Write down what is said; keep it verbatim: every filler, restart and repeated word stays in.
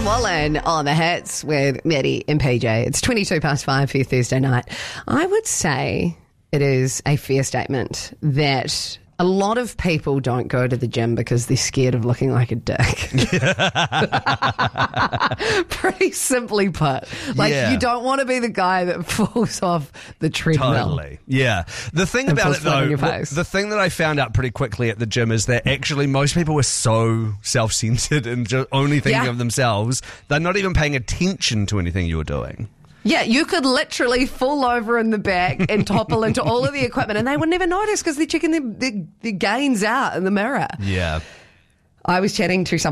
Wallen on the hits with Maddie and P J. It's twenty-two past five for your Thursday night. I would say it is a fair statement that a lot of people don't go to the gym because they're scared of looking like a dick. Pretty simply put. Like, Yeah. you don't want to be the guy that falls off the treadmill. Totally. Yeah. The thing And about puts it, flat though, on your the, face. the thing that I found out pretty quickly at the gym is that actually most people are so self-centered and just only thinking Yeah. of themselves, they're not even paying attention to anything you're doing. Yeah, you could literally fall over in the back and topple into all of the equipment and they would never notice because they're checking their, their, their gains out in the mirror. Yeah. I was chatting to someone